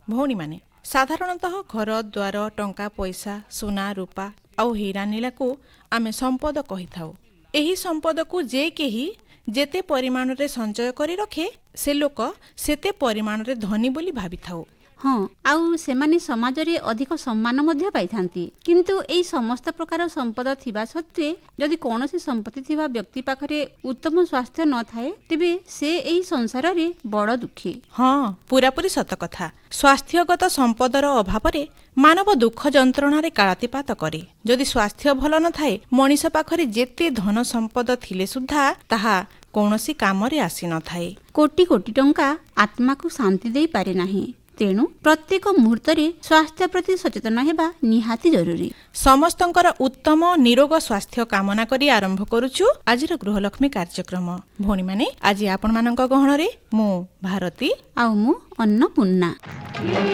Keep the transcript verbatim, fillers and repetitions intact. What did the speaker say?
ଭଉଣୀ ମାନେ ସାଧାରଣତଃ ଘର ଦ୍ୱାର ଟଙ୍କା ପଇସା ସୁନା ରୂପା ଆଉ ହୀରା ନୀଳାକୁ ଆମେ ସମ୍ପଦ କହିଥାଉ। ଏହି ସମ୍ପଦକୁ ଯେ କେହି ଯେତେ ପରିମାଣରେ ସଞ୍ଚୟ କରି ରଖେ ସେ ଲୋକ ସେତେ ପରିମାଣରେ ଧନୀ ବୋଲି ଭାବିଥାଉ। ହଁ, ଆଉ ସେମାନେ ସମାଜରେ ଅଧିକ ସମ୍ମାନ ମଧ୍ୟ ପାଇଥାନ୍ତି। କିନ୍ତୁ ଏହି ସମସ୍ତ ପ୍ରକାର ସମ୍ପଦ ଥିବା ସତ୍ତ୍ୱେ ଯଦି କୌଣସି ସମ୍ପତ୍ତି ଥିବା ବ୍ୟକ୍ତି ପାଖରେ ଉତ୍ତମ ସ୍ୱାସ୍ଥ୍ୟ ନଥାଏ ତେବେ ସେ ଏହି ସଂସାରରେ ବଡ଼ ଦୁଃଖୀ। ହଁ, ପୁରାପୁରି ସତ କଥା। ସ୍ୱାସ୍ଥ୍ୟଗତ ସମ୍ପଦର ଅଭାବରେ ମାନବ ଦୁଃଖ ଯନ୍ତ୍ରଣାରେ କାଳାତିପାତ କରେ। ଯଦି ସ୍ୱାସ୍ଥ୍ୟ ଭଲ ନଥାଏ ମଣିଷ ପାଖରେ ଯେତେ ଧନ ସମ୍ପଦ ଥିଲେ ସୁଦ୍ଧା ତାହା କୌଣସି କାମରେ ଆସିନଥାଏ। କୋଟି କୋଟି ଟଙ୍କା ଆତ୍ମାକୁ ଶାନ୍ତି ଦେଇପାରେ ନାହିଁ। ତେଣୁ ପ୍ରତ୍ୟେକ ମୁହୂର୍ତ୍ତରେ ସ୍ୱାସ୍ଥ୍ୟ ପ୍ରତି ସଚେତନ ହେବା ନିହାତି ଜରୁରୀ। ସମସ୍ତଙ୍କର ଉତ୍ତମ ନିରୋଗ ସ୍ୱାସ୍ଥ୍ୟ କାମନା କରି ଆରମ୍ଭ କରୁଛୁ ଆଜିର ଗୃହଲକ୍ଷ୍ମୀ କାର୍ଯ୍ୟକ୍ରମ। ଭଉଣୀମାନେ, ଆଜି ଆପଣମାନଙ୍କ ଗହଣରେ ମୁଁ ଭାରତୀ ଆଉ ମୁଁ ଅନ୍ନପୂର୍ଣ୍ଣା।